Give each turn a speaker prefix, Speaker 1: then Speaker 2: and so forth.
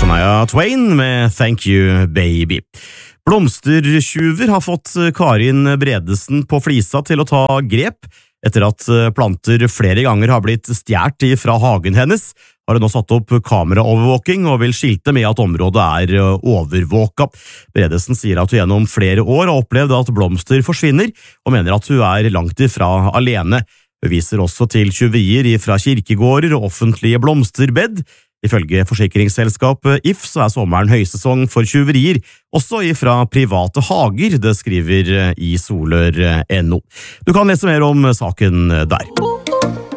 Speaker 1: Shania Twain med Thank You Baby. Blomstertjuver har fått Karin Bredesen på Flisa til å ta grep. Etter at planter flere ganger har blitt stjert fra hagen hennes, har hun nå satt opp kameraovervåking og vil skilte med at området er overvåka. Bredesen sier at hun gjennom flere år har opplevd at blomster forsvinner, og mener at hun er langt ifra alene. Hun viser også til tyverier fra kirkegårder og offentlige blomsterbed. Ifølge forsikringsselskapet If så er sommeren høysesong for tyverier, også ifra private hager, det skriver i Solør.no. Du kan lese mer om saken der.